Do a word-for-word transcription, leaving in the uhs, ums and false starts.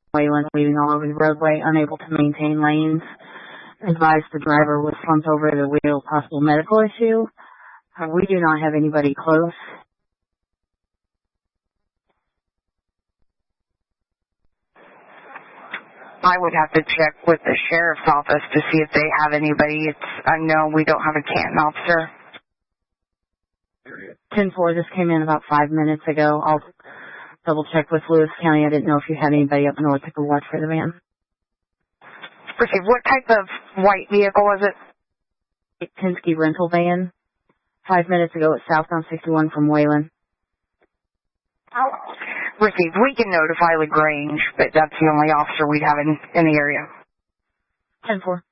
Wayland, weaving all over the roadway, unable to maintain lanes. Advised the driver was slumped over the wheel, possible medical issue. Uh, we do not have anybody close. I would have to check with the sheriff's office to see if they have anybody. It's unknown. We don't have a Canton officer. ten four, this came in about five minutes ago. I'll double check with Lewis County. I didn't know if you had anybody up north that could watch for the van. Received. What type of white vehicle was it? Penske rental van. Five minutes ago at southbound sixty-one from Wayland. Received. We can notify LaGrange, but that's the only officer we have in, in the area. ten four.